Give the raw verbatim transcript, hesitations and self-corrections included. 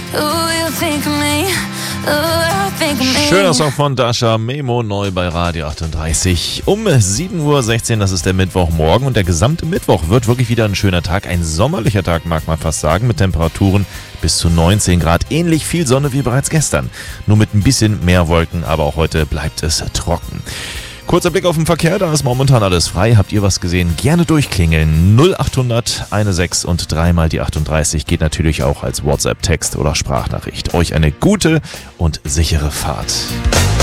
Schöner Song von Dasha, Memo, neu bei Radio achtunddreißig. Um sieben Uhr sechzehn, das ist der Mittwochmorgen und der gesamte Mittwoch wird wirklich wieder ein schöner Tag. Ein sommerlicher Tag, mag man fast sagen, mit Temperaturen bis zu neunzehn Grad. Ähnlich viel Sonne wie bereits gestern. Nur mit ein bisschen mehr Wolken, aber auch heute bleibt es trocken. Kurzer Blick auf den Verkehr, da ist momentan alles frei. Habt ihr was gesehen? Gerne durchklingeln. null achthundert sechzehn und dreimal die achtunddreißig geht natürlich auch als WhatsApp-Text oder Sprachnachricht. Euch eine gute und sichere Fahrt.